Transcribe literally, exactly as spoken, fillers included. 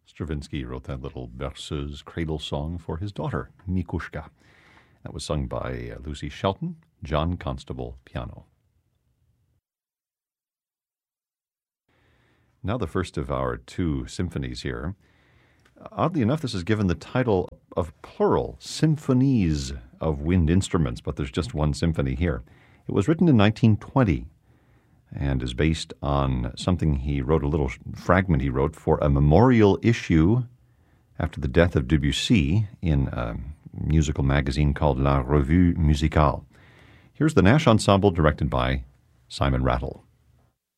Stravinsky wrote that little berceuse cradle song for his daughter, Mikushka. That was sung by uh, Lucy Shelton, John Constable, piano. Now the first of our two symphonies here. Oddly enough, this is given the title of plural, symphonies of wind instruments, but there's just one symphony here. It was written in nineteen twenty and is based on something he wrote, a little fragment he wrote for a memorial issue after the death of Debussy in a musical magazine called La Revue Musicale. Here's the Nash Ensemble directed by Simon Rattle.